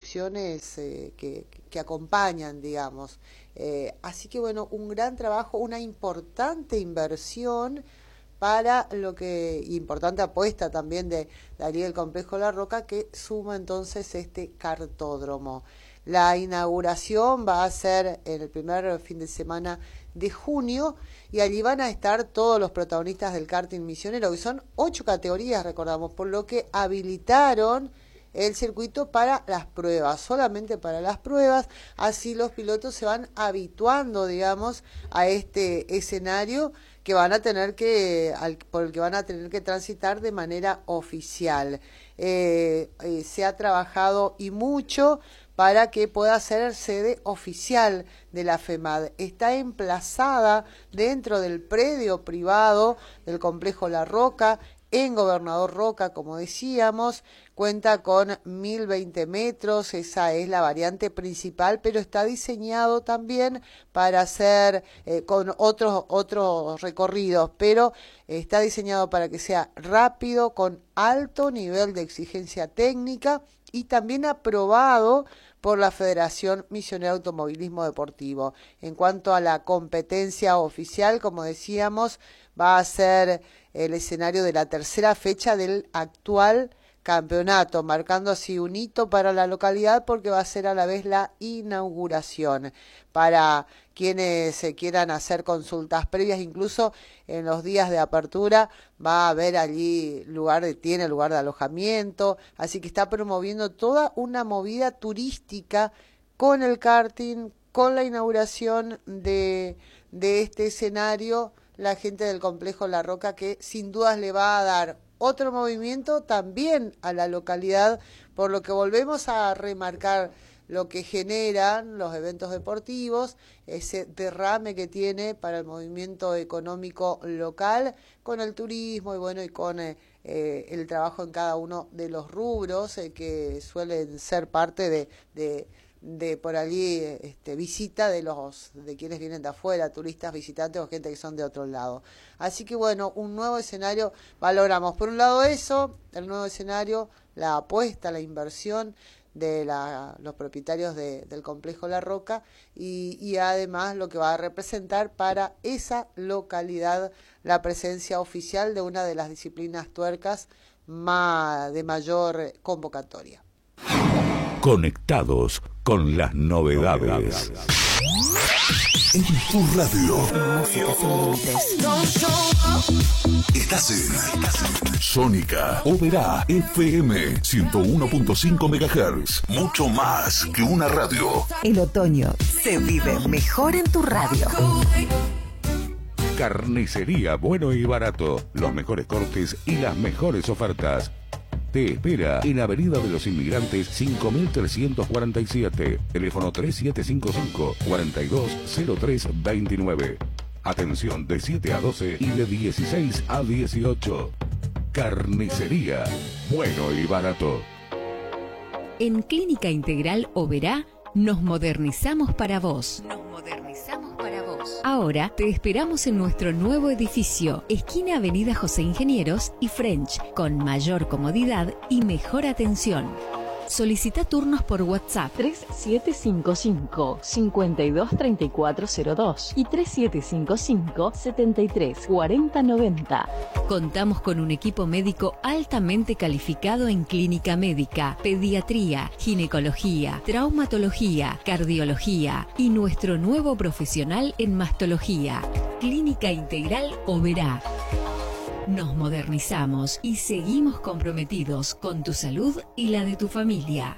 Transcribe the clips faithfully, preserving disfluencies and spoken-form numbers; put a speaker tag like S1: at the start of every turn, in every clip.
S1: instrucciones eh, que, que acompañan, digamos. Eh, así que bueno, un gran trabajo, una importante inversión para lo que, importante apuesta también de, de allí del Complejo La Roca, que suma entonces este cartódromo. La inauguración va a ser en el primer fin de semana de junio y allí van a estar todos los protagonistas del karting misionero, que son ocho categorías, recordamos, por lo que habilitaron el circuito para las pruebas, solamente para las pruebas, así los pilotos se van habituando, digamos, a este escenario que van a tener que, al, por el que van a tener que transitar de manera oficial. Eh, eh, se ha trabajado y mucho para que pueda ser sede oficial de la FEMAD. Está emplazada dentro del predio privado del Complejo La Roca, en Gobernador Roca, como decíamos, cuenta con mil veinte metros, esa es la variante principal, pero está diseñado también para hacer eh, con otros, otros recorridos, pero está diseñado para que sea rápido, con alto nivel de exigencia técnica y también aprobado por la Federación Misionera de Automovilismo Deportivo. En cuanto a la competencia oficial, como decíamos, va a ser el escenario de la tercera fecha del actual campeonato, marcando así un hito para la localidad porque va a ser a la vez la inauguración. Para quienes se quieran hacer consultas previas, incluso en los días de apertura va a haber allí lugar de, tiene lugar de alojamiento, así que está promoviendo toda una movida turística con el karting, con la inauguración de, de este escenario, la gente del Complejo La Roca, que sin dudas le va a dar otro movimiento también a la localidad, por lo que volvemos a remarcar lo que generan los eventos deportivos, ese derrame que tiene para el movimiento económico local, con el turismo y bueno, y con eh, eh, el trabajo en cada uno de los rubros eh, que suelen ser parte de, de de por allí este, visita de los de quienes vienen de afuera, turistas, visitantes o gente que son de otro lado. Así que bueno, un nuevo escenario valoramos. Por un lado eso, el nuevo escenario, la apuesta, la inversión de la, los propietarios de, del Complejo La Roca y, y además lo que va a representar para esa localidad la presencia oficial de una de las disciplinas tuercas más, de mayor convocatoria.
S2: Conectados con las novedades. En tu radio.
S3: Música sin límites.
S2: Estás en Sónica Oberá F M ciento uno punto cinco megahertz. Mucho más que una radio.
S3: El otoño se vive mejor en tu radio.
S2: Carnicería Bueno y Barato. Los mejores cortes y las mejores ofertas. Te espera en Avenida de los Inmigrantes cinco mil trescientos cuarenta y siete, teléfono tres siete cinco cinco, cuatro dos cero tres dos nueve. Atención de siete a doce y de dieciséis a dieciocho. Carnicería Bueno y Barato.
S4: En Clínica Integral Oberá nos modernizamos para vos. Nos modernizamos para vos. Ahora te esperamos en nuestro nuevo edificio, esquina Avenida José Ingenieros y French, con mayor comodidad y mejor atención. Solicita turnos por WhatsApp
S5: tres siete cinco cinco, cinco dos tres cuatro cero dos y tres siete cinco cinco, siete tres cuatro cero nueve cero.
S4: Contamos con un equipo médico altamente calificado en clínica médica, pediatría, ginecología, traumatología, cardiología y nuestro nuevo profesional en mastología. Clínica Integral Oberá. Nos modernizamos y seguimos comprometidos con tu salud y la de tu familia.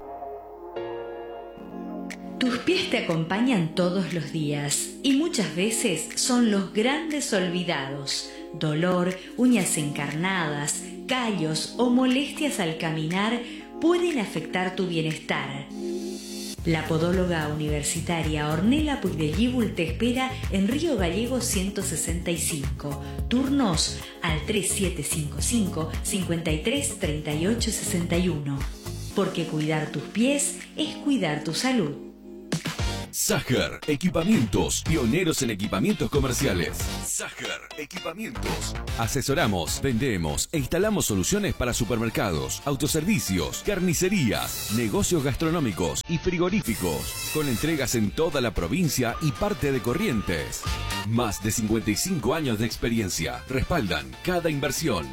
S6: Tus pies te acompañan todos los días y muchas veces son los grandes olvidados. Dolor, uñas encarnadas, callos o molestias al caminar pueden afectar tu bienestar. La podóloga universitaria Ornella Puigdellíbul te espera en Río Gallego ciento sesenta y cinco. Turnos al tres siete cinco cinco, cinco tres tres ocho seis uno. Porque cuidar tus pies es cuidar tu salud.
S7: Sager Equipamientos, pioneros en equipamientos comerciales. Sager Equipamientos. Asesoramos, vendemos e instalamos soluciones para supermercados, autoservicios, carnicerías, negocios gastronómicos y frigoríficos, con entregas en toda la provincia y parte de Corrientes. Más de cincuenta y cinco años de experiencia respaldan cada inversión.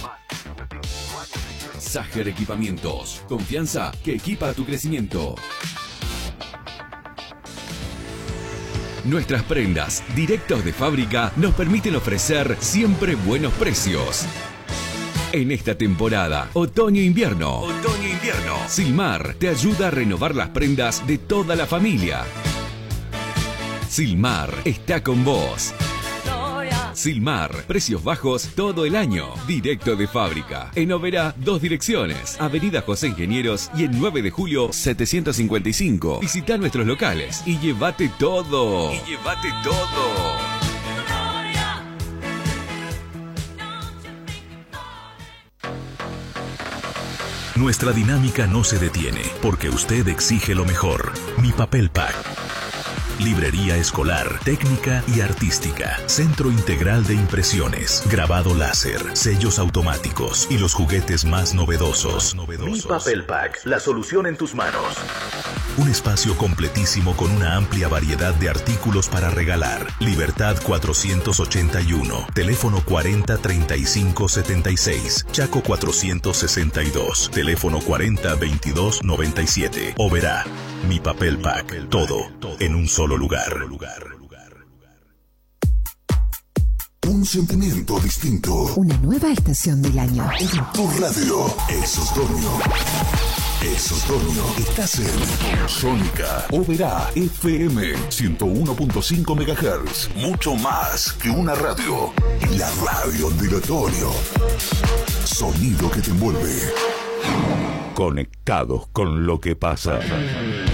S7: Sager Equipamientos, confianza que equipa tu crecimiento. Nuestras prendas, directos de fábrica, nos permiten ofrecer siempre buenos precios. En esta temporada, otoño-invierno, otoño-invierno, Silmar te ayuda a renovar las prendas de toda la familia. Silmar está con vos. Silmar, precios bajos todo el año, directo de fábrica. En Oberá, dos direcciones, Avenida José Ingenieros y en nueve de julio setecientos cincuenta y cinco. Visita nuestros locales y llévate todo. Y llévate todo.
S8: Nuestra dinámica no se detiene porque usted exige lo mejor. Mi Papel Pack. Librería escolar, técnica y artística. Centro integral de impresiones, grabado láser, sellos automáticos y los juguetes más novedosos. Mi Papel Pack, la solución en tus manos. Un espacio completísimo con una amplia variedad de artículos para regalar. Libertad cuatrocientos ochenta y uno, teléfono cuarenta treinta y cinco setenta y seis, Chaco cuatrocientos sesenta y dos, teléfono cuarenta veintidós noventa y siete. Oberá. Mi Papel Pack, todo en un solo lugar.
S2: Un sentimiento distinto.
S3: Una nueva estación del año.
S2: En tu radio. Es otoño. Es otoño. Estás en Sónica Oberá F M ciento uno punto cinco megahertz. Mucho más que una radio. La radio del otoño. Sonido que te envuelve. Conectados con lo que pasa.